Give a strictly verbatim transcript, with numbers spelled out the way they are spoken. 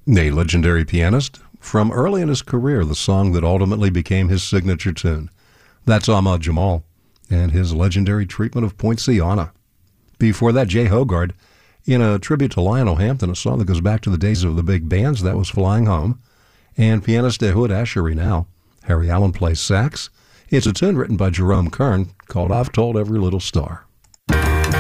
A legendary pianist, from early in his career, the song that ultimately became his signature tune. That's Ahmad Jamal and his legendary treatment of Poinciana. Before that, Jay Hogarth, in a tribute to Lionel Hampton, a song that goes back to the days of the big bands, that was Flying Home. And pianist Ehud Asheri now. Harry Allen plays sax. It's a tune written by Jerome Kern called I've Told Every Little Star.